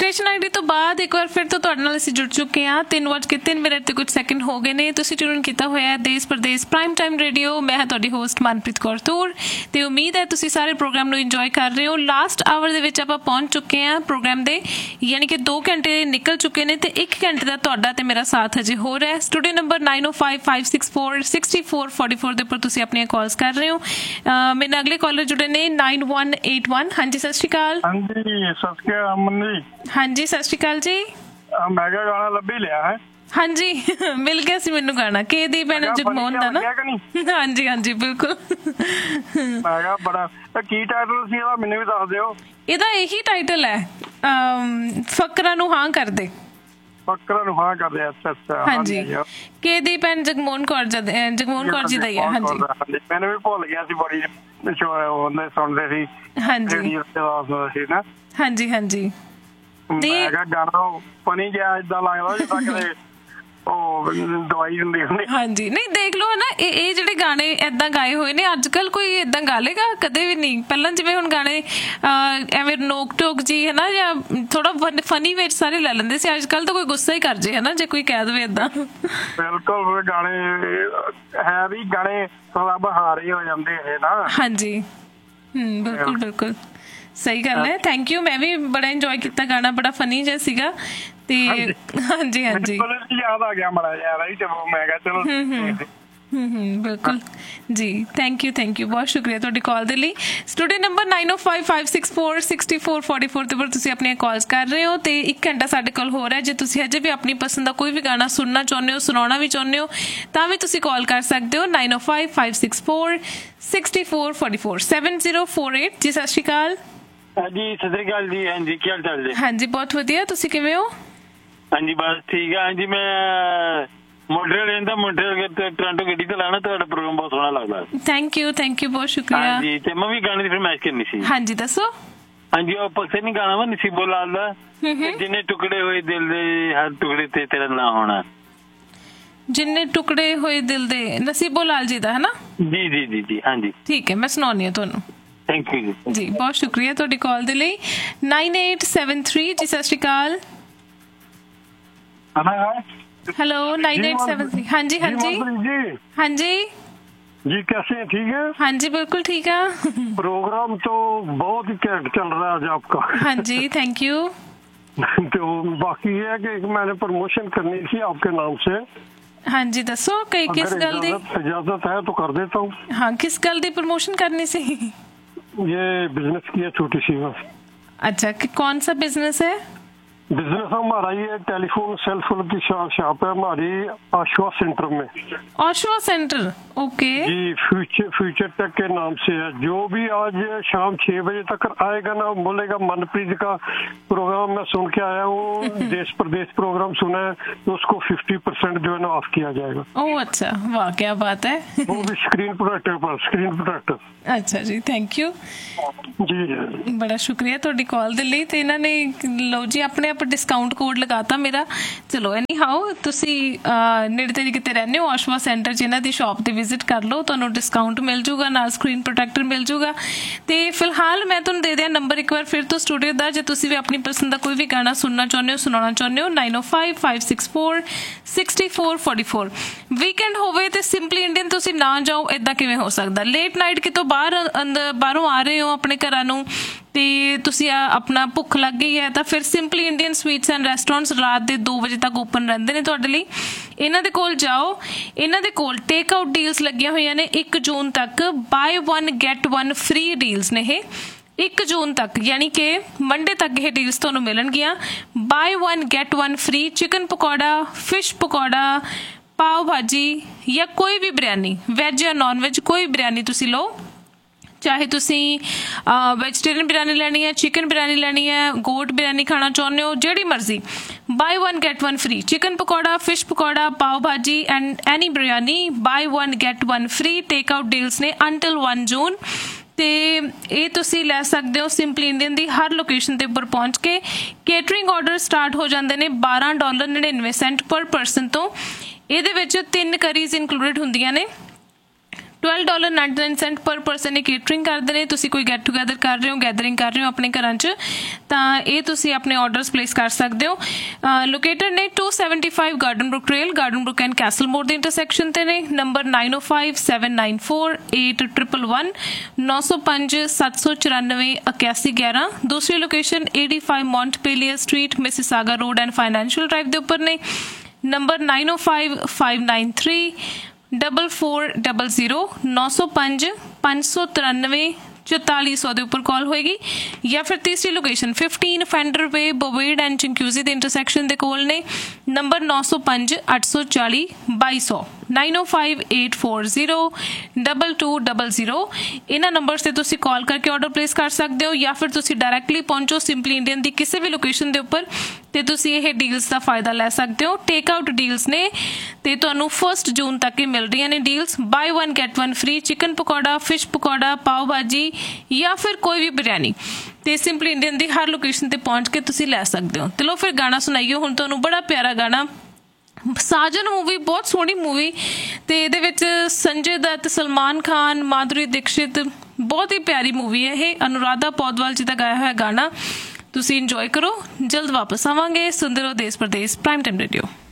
Station ID ਤੋਂ ਬਾਅਦ ਇੱਕ ਵਾਰ ਫਿਰ ਤੋਂ ਤੁਹਾਡੇ ਨਾਲ ਅਸੀਂ ਜੁੜ ਚੁੱਕੇ ਹਾਂ। 3:03 ਤੇ ਕੁਝ ਸੈਕਿੰਡ ਹੋ ਗਏ ਨੇ। ਤੁਸੀਂ ਟਿਊਨ ਕੀਤਾ ਹੋਇਆ ਹੈ ਦੇਸ਼ ਪ੍ਰਦੇਸ਼ ਪ੍ਰਾਈਮ ਟਾਈਮ ਰੇਡੀਓ। ਮੈਂ ਹਾਂ ਤੁਹਾਡੀ ਹੋਸਟ ਮਨਪ੍ਰੀਤ ਕੌਰ ਤੂਰ ਤੇ ਉਮੀਦ ਹੈ ਤੁਸੀਂ ਸਾਰੇ ਪ੍ਰੋਗਰਾਮ ਨੂੰ ਇੰਜੋਏ ਕਰ ਰਹੇ ਹੋ। ਲਾਸਟ ਆਵਰ ਦੇ ਵਿੱਚ ਆਪਾਂ ਪਹੁੰਚ ਚੁੱਕੇ ਹਾਂ ਪ੍ਰੋਗਰਾਮ ਦੇ, ਯਾਨੀ ਕਿ 2 ਘੰਟੇ ਨਿਕਲ ਚੁੱਕੇ ਨੇ ਤੇ 1 ਘੰਟੇ ਦਾ ਤੁਹਾਡਾ ਤੇ ਮੇਰਾ ਸਾਥ ਹਜੇ ਹੋ ਰਿਹਾ ਹੈ। ਸਟੂਡੀਓ ਨੰਬਰ 9055646444 ਦੇ ਉੱਪਰ ਤੁਸੀਂ ਆਪਣੀਆਂ ਕਾਲਸ ਕਰ ਰਹੇ ਹੋ। ਮੇਰੇ ਨਾਲ ਅਗਲੇ ਕਾਲਰ ਜੁੜੇ ਨੇ 9181। ਹਾਂਜੀ ਸਤਿ ਸ਼੍ਰੀ ਅਕਾਲ। ਹਾਂਜੀ ਸਤਿ ਸ਼੍ਰੀ ਅਕਾਲ ਅਮਨ ਜੀ। ਹਾਂਜੀ ਸਤਿ ਸ਼੍ਰੀ ਅਕਾਲ ਜੀ। ਮੈਂ ਕਿਹਾ ਗਾਣਾ ਲੱਭੀ ਲਿਆ ਹੈ। ਹਾਂਜੀ ਮਿਲ ਗਿਆ ਸੀ ਮੈਨੂੰ ਗਾਣਾ ਕੇ ਦੀ ਭੈਣ ਜਗਮੋਹਨ ਦਾ ਨਾ। ਹਾਂਜੀ ਹਾਂਜੀ ਬਿਲਕੁਲ। ਮੈਂ ਕਿਹਾ ਬੜਾ ਕੀ ਟਾਈਟਲ ਸੀ ਇਹਦਾ, ਮੈਨੂੰ ਵੀ ਦੱਸ ਦਿਓ। ਇਹਦਾ ਇਹੀ ਟਾਈਟਲ ਹੈ, ਫਕਰਾਂ ਨੂੰ ਹਾਂ ਕਰਦੇ। ਫਕਰਾਂ ਨੂੰ ਹਾਂ ਕਰਦੇ, ਅੱਛਾ ਅੱਛਾ। ਹਾਂਜੀ ਕੇ ਦੀ ਭੈਣ ਜਗਮੋਹਨ ਕੌਰ ਜੀ ਦਾ ਹੀ ਹੈ। ਹਾਂਜੀ ਮੈਨੂੰ ਵੀ ਭੁੱਲ ਗਿਆ ਸੀ, ਬੜੀ ਉਹਨੇ ਸੁਣਦੇ ਸੀ। ਹਾਂਜੀ ਨਾ ਹਾਂਜੀ ਹਾਂਜੀ। ਮੈਂ ਕਿਹਾ ਗਾਣਾ ਫਨੀ ਜਿਹਾ ਏਦਾਂ ਲੱਗਦਾ ਜਿੱਦਾਂ ਕਿਤੇ ਉਹ ਦਵਾਈ ਹੁੰਦੀ ਹੁੰਦੀ। ਹਾਂਜੀ ਨਹੀਂ ਦੇਖ ਲਓ ਨਾ, ਇਹ ਜਿਹੜੇ ਗਾਣੇ ਏਦਾਂ ਗਾਏ ਹੋਏ ਨੇ ਅੱਜ ਕੱਲ ਕੋਈ ਏਦਾਂ ਗਾ ਲੇਗਾ? ਕਦੇ ਵੀ ਨਹੀਂ। ਪਹਿਲਾਂ ਜਿਵੇਂ ਹੁਣ ਗਾਣੇ ਐਵੇਂ ਨੋਕ ਟੋਕ ਜੀ ਹਨਾ, ਜਾਂ ਥੋੜਾ ਫਨੀ ਵਿੱਚ ਸਾਰੇ ਲੈ ਲੈਂਦੇ ਸੀ। ਅੱਜ ਕੱਲ ਤਾਂ ਕੋਈ ਗੁੱਸਾ ਹੀ ਕਰ ਜੇ ਹਨਾ ਜੇ ਕੋਈ ਕਹਿ ਦੇਵੇ ਏਦਾਂ। ਬਿਲਕੁਲ ਗਾਣੇ ਹੈ ਵੀ ਗਾਣੇ ਥੋੜਾ ਬਹਾਰ ਹੀ ਹੋ ਜਾਂਦੇ ਇਹ ਨਾ। ਹਾਂਜੀ ਬਿਲਕੁਲ ਬਿਲਕੁਲ ਸਹੀ ਗੱਲ ਹੈ। Thank you. ਮੈਂ ਵੀ ਬੜਾ ਇੰਜੋਏ ਕੀਤਾ ਗਾਣਾ, ਬੜਾ ਫਨੀ ਜਿਹਾ ਸੀਗਾ ਤੇ ਹਾਂਜੀ ਹਾਂਜੀ ਯਾਦ ਆ ਗਿਆ ਮਾੜਾ ਜਿਹਾ। ਮੈਂ ਕਿਹਾ ਚਲੋ ਬਿਲਕੁਲ ਜੀ। ਥੈਂਕ ਯੂ ਬਹੁਤ ਸ਼ੁਕਰੀਆ ਤੁਹਾਡੀ ਕਾਲ ਦੇ ਲਈ। ਸਟੂਡੀਓ ਨੰਬਰ 9055646444 ਤੇ ਤੁਸੀਂ ਆਪਣੀਆਂ ਕਾਲਸ ਕਰ ਰਹੇ ਹੋ ਤੇ 1 ਘੰਟਾ ਸਾਡੇ ਕੋਲ ਹੋ ਰਿਹਾ। ਜੇ ਤੁਸੀਂ ਹਜੇ ਵੀ ਆਪਣੀ ਪਸੰਦ ਦਾ ਕੋਈ ਵੀ ਗਾਣਾ ਸੁਣਨਾ ਚਾਹੁੰਦੇ ਹੋ, ਸੁਣਾਉਣਾ ਵੀ ਚਾਹੁੰਦੇ ਹੋ, ਤਾਂ ਵੀ ਤੁਸੀਂ ਕਾਲ ਕਰ ਸਕਦੇ ਹੋ 9055646444 7048। ਜੀ ਸਤਿ ਸ਼੍ਰੀ ਅਕਾਲ। ਹਾਂਜੀ ਸਤਿ ਸ੍ਰੀ ਅਕਾਲ ਜੀ। ਹਾਂਜੀ ਕੀ ਹਾਲ ਚਾਲ ਜੀ? ਹਾਂਜੀ ਬਹੁਤ ਵਧੀਆ, ਤੁਸੀਂ ਕਿਵੇਂ ਹੋ? ਹਾਂਜੀ ਬਸ ਠੀਕ ਆ। ਹਾਂਜੀ ਮੈਂ ਮੋਂਟਰੀਅਲ ਰਹਿੰਦਾ, ਮੋਂਟਰੀਅਲ ਤੇ ਟੋਰਾਂਟੋ ਗੱਡੀ ਤੇ ਲਾਣਾ। ਤੁਹਾਡਾ ਪ੍ਰੋਗਰਾਮ ਬਹੁਤ ਸੋਹਣਾ ਲੱਗਦਾ। ਥੈਂਕ ਯੂ ਬਹੁਤ ਸ਼ੁਕਰੀਆ। ਹਾਂਜੀ ਤੇ ਮੈਂ ਵੀ ਗਾਣੇ ਦੀ ਫਰਮਾਇਸ਼ ਕਰਨੀ ਸੀ। ਹਾਂਜੀ ਦੱਸੋ। ਹਾਂਜੀ ਉਹ ਪਸੰਦ ਗਾਣਾ ਵਾ ਨਸੀਬੋ ਲਾਲ ਦਾ, ਜਿੰਨੇ ਟੁਕੜੇ ਹੋਏ ਦਿਲ ਦੇ ਹਰ ਟੁਕੜੇ ਤੇ ਤੇਰਾ ਨਾਂ ਹੋਣਾ। ਜਿੰਨੇ ਟੁਕੜੇ ਹੋਏ ਦਿਲ ਦੇ, ਨਸੀਬੋ ਲਾਲ ਜੀ ਦਾ ਹੈ ਨਾ? ਜੀ ਜੀ ਜੀ ਜੀ ਹਾਂਜੀ ਠੀਕ ਹੈ, ਮੈਂ ਸੁਣਾਉਣੀ ਹਾਂ ਤੁਹਾਨੂੰ। ਥੈਂਕ ਯੂ ਜੀ ਬਹੁਤ ਸ਼ੁਕਰੀਆ ਤੁਹਾਡੀ ਕਾਲ ਦੇ ਲਈ। 9873। ਜੀ ਸਤਿ ਸ਼੍ਰੀ ਅਕਾਲ। हेलो 9873। हाँ जी जी हाँ जी जी कैसे हैं? ठीक है। हाँ जी बिल्कुल ठीक है। प्रोग्राम तो बहुत ही घैंट चल रहा है आज आपका। हाँ जी थैंक यू। तो बाकी ये है कि मैंने प्रमोशन करनी थी आपके नाम से। हाँ जी दसो कई किस गल दी इजाजत है तो कर देता हूँ। हाँ किस गल दी प्रमोशन करनी सी? ये बिजनेस की है छोटी सी बस। अच्छा कि कौन सा बिजनेस है? बिजनेस हमारा ये टेलीफोन सेल फोन की शॉप है हमारी आशवा सेंटर में। आशवा सेंटर ओके जी। फ्यूचर टेक के नाम से है। जो भी आज शाम 6 बजे तक आएगा ना, बोलेगा मनप्रीत का प्रोग्राम मैं सुन के आया हूँ, देश प्रदेश प्रोग्राम सुना है, तो उसको 50% जो है ना ऑफ किया जाएगा। ओह अच्छा, वाह क्या बात है। वो भी स्क्रीन प्रोटेक्टर। अच्छा जी थैंक यू जी। बड़ा शुक्रिया ਤੁਹਾਡੀ ਕਾਲ ਦੇ ਲਈ। ਤੇ ਇਹਨਾਂ ਨੇ ਲਓ ਜੀ ਆਪਣੇ ਆਪ ਡਿਸਕਾਊਂਟ ਕੋਡ ਲਗਾਤਾ ਮੇਰਾ। ਚਲੋ ਐਨੀ ਹਾਓ ਤੁਸੀਂ ਨੇੜੇ ਤੇੜੇ ਕਿਤੇ ਰਹਿੰਦੇ ਹੋ, ਆਸ਼ਵਾ ਸੈਂਟਰ 'ਚ ਇਹਨਾਂ ਦੀ ਸ਼ਾਪ ਤੇ ਵਿਜ਼ਿਟ ਕਰ ਲਓ, ਤੁਹਾਨੂੰ ਡਿਸਕਾਊਂਟ ਮਿਲ ਜੂਗਾ, ਨਾਲ ਸਕਰੀਨ ਪ੍ਰੋਟੈਕਟਰ ਮਿਲ ਜੂਗਾ। ਤੇ ਫਿਲਹਾਲ ਮੈਂ ਤੁਹਾਨੂੰ ਦੇ ਦਿਆਂ ਨੰਬਰ ਇੱਕ ਵਾਰ ਫਿਰ ਤੋਂ ਸਟੂਡੀਓ ਦਾ, ਜੇ ਤੁਸੀਂ ਵੀ ਆਪਣੀ ਪਸੰਦ ਦਾ ਕੋਈ ਵੀ ਗਾਣਾ ਸੁਣਨਾ ਚਾਹੁੰਦੇ ਹੋ, ਸੁਣਾਉਣਾ ਚਾਹੁੰਦੇ ਹੋ 9055646444। ਵੀਕਐਂਡ ਹੋਵੇ ਤੇ ਸਿੰਪਲੀ ਇੰਡੀਅਨ ਤੁਸੀਂ ਨਾ ਜਾਓ, ਏਦਾਂ ਕਿਵੇਂ ਹੋ ਸਕਦਾ? ਲੇਟ ਨਾਈਟ ਕਿਤੋਂ ਬਾਹਰੋਂ ਆ ਰਹੇ ਹੋ ਆਪਣੇ ਘਰਾਂ ਨੂੰ ਤੇ ਤੁਸੀਂ ਆਪਣਾ ਭੁੱਖ ਲੱਗ ਗਈ ਹੈ, ਤਾਂ ਫਿਰ simply Indian sweets and restaurants ਰਾਤ ਦੇ 2 ਵਜੇ ਤੱਕ ਓਪਨ ਰਹਿੰਦੇ ਨੇ ਤੁਹਾਡੇ ਲਈ। ਇਹਨਾਂ ਦੇ ਕੋਲ ਜਾਓ, ਇਹਨਾਂ ਦੇ ਕੋਲ ਟੇਕ ਆਊਟ ਡੀਲਸ ਲੱਗੀਆਂ ਹੋਈਆਂ ਨੇ 1 ਜੂਨ ਤੱਕ। ਬਾਏ 1 ਗੈਟ 1 ਫ੍ਰੀ ਡੀਲਸ ਨੇ ਇਹ 1 ਜੂਨ ਤੱਕ, ਯਾਨੀ ਕਿ ਮੰਡੇ ਤੱਕ ਇਹ ਡੀਲਸ ਤੁਹਾਨੂੰ ਮਿਲਣਗੀਆਂ। Bye 1 get 1 free. Chicken pakora, fish pakora, ਪਾਓ ਭਾਜੀ ਜਾਂ ਕੋਈ ਵੀ ਬਿਰਿਆਨੀ, ਵੈਜ ਜਾਂ ਨੋਨ ਵੈਜ ਕੋਈ ਬਿਰਿਆਨੀ ਤੁਸੀਂ ਲਓ, ਚਾਹੇ ਤੁਸੀਂ ਵੈਜੀਟੇਰੀਅਨ ਬਿਰਿਆਨੀ ਲੈਣੀ ਹੈ, ਚਿਕਨ ਬਿਰਿਆਨੀ ਲੈਣੀ ਹੈ, ਗੋਟ ਬਿਰਿਆਨੀ ਖਾਣਾ ਚਾਹੁੰਦੇ ਹੋ, ਜਿਹੜੀ ਮਰਜ਼ੀ। Bye 1 get 1 free. Chicken pakora, fish pakora, ਪਾਓ ਭਾਜੀ and any biryani, bye 1 get 1 free. Take out deals ਨੇ ਅੰਟਿਲ 1 ਜੂਨ। ਤੇ ਇਹ ਤੁਸੀਂ ਲੈ ਸਕਦੇ ਹੋ ਸਿੰਪਲੀ ਇੰਡੀਅਨ ਦੀ ਹਰ ਲੋਕੇਸ਼ਨ ਦੇ ਉੱਪਰ ਪਹੁੰਚ ਕੇ। ਕੇਟਰਿੰਗ ਆਰਡਰ ਸਟਾਰਟ ਹੋ ਜਾਂਦੇ ਨੇ $12.99 ਪਰ ਪਰਸਨ ਤੋਂ। ਇਹਦੇ ਵਿੱਚ 3 ਕਰੀਜ਼ ਇਨਕਲੂਡਡ ਹੁੰਦੀਆਂ ਨੇ। $12.99 ਪਰ ਪਰਸਨ ਇਹ ਕੇਟਰਿੰਗ ਕਰਦੇ ਨੇ। ਤੁਸੀਂ ਕੋਈ ਗੈਟ ਟੂਗੈਦਰ ਕਰ ਰਹੇ ਹੋ, ਗੈਦਰਿੰਗ ਕਰ ਰਹੇ ਹੋ ਆਪਣੇ ਘਰਾਂ 'ਚ, ਤਾਂ ਇਹ ਤੁਸੀਂ ਆਪਣੇ ਆਰਡਰਸ ਪਲੇਸ ਕਰ ਸਕਦੇ ਹੋ। ਲੋਕੇਟਡ ਨੇ 275 garden Brook trail, garden Brook and Castell ਮੋੜ ਦੇ ਇੰਟਰਸੈਕਸ਼ਨ ਤੇ ਨੇ। ਨੰਬਰ 9057948111, 905-794-8111। ਦੂਸਰੀ location 85 ਮੌਂਟਪੇਲੀਅਰ street, Mississauga road and financial drive ਦੇ ਉੱਪਰ ਨੇ। ਨੰਬਰ 9055934400, 905-593-4400 ਦੇ ਉੱਪਰ ਕਾਲ ਹੋਏਗੀ। ਜਾਂ ਫਿਰ ਤੀਸਰੀ ਲੋਕੇਸ਼ਨ 15 ਫੈਂਡਰ ਵੇ, ਬੋਵੇਡ ਐਂਡ ਚਿੰਕਿਊਜ਼ੀ ਦੇ ਇੰਟਰਸੈਕਸ਼ਨ ਦੇ ਕੋਲ ਨੇ। ਨੰਬਰ 905-840-2200, 9058402200। ਇਹਨਾਂ ਨੰਬਰਸ ਤੇ ਤੁਸੀਂ ਕਾਲ ਕਰਕੇ ਆਰਡਰ ਪਲੇਸ ਕਰ ਸਕਦੇ ਹੋ, ਜਾਂ ਫਿਰ ਤੁਸੀਂ ਡਾਇਰੈਕਟਲੀ ਪਹੁੰਚੋ ਸਿੰਪਲੀ ਇੰਡੀਅਨ ਦੀ ਕਿਸੇ ਵੀ ਲੋਕੇਸ਼ਨ ਦੇ ਉੱਪਰ ਤੇ ਤੁਸੀਂ ਇਹ ਡੀਲਸ ਦਾ ਫਾਇਦਾ ਲੈ ਸਕਦੇ ਹੋ। ਟੇਕ ਆਊਟ ਡੀਲਸ ਨੇ ਤੇ ਤੁਹਾਨੂੰ 1 ਜੂਨ ਤੱਕ ਹੀ ਮਿਲ ਰਹੀਆਂ ਨੇ ਡੀਲਸ। ਬਾਈ 1 get 1 free, chicken pakora, fish pakora, ਪਾਓ ਭਾਜੀ ਜਾਂ ਫਿਰ ਕੋਈ ਵੀ ਬਿਰਿਆਨੀ ਤੇ ਸਿੰਪਲੀ ਇੰਡੀਅਨ ਦੀ ਹਰ ਲੋਕੇਸ਼ਨ ਤੇ ਪਹੁੰਚ ਕੇ ਤੁਸੀਂ ਲੈ ਸਕਦੇ ਹੋ। ਚਲੋ ਫਿਰ ਗਾਣਾ ਸੁਣਾਈਏ ਹੁਣ ਤੁਹਾਨੂੰ, ਬੜਾ ਪਿਆਰਾ ਗਾਣਾ। ਸਾਜਨ ਮੂਵੀ ਬਹੁਤ ਸੋਹਣੀ ਮੂਵੀ, ਤੇ ਇਹਦੇ ਵਿੱਚ ਸੰਜੇ ਦੱਤ, ਸਲਮਾਨ ਖਾਨ, ਮਾਧੁਰੀ ਦੀਕਸ਼ਿਤ, ਬਹੁਤ ਹੀ ਪਿਆਰੀ ਮੂਵੀ ਹੈ ਇਹ। ਅਨੁਰਾਧਾ ਪੌਦਵਾਲ ਜੀ ਦਾ ਗਾਇਆ ਹੋਇਆ ਗਾਣਾ, ਤੁਸੀਂ ਇੰਜੋਏ ਕਰੋ। ਜਲਦ ਵਾਪਸ ਆਵਾਂਗੇ। ਸੁਣਦੇ ਰਹੋ ਦੇਸ਼ ਪ੍ਰਦੇਸ਼ ਪ੍ਰਾਈਮ ਟਾਈਮ ਰੇਡੀਓ।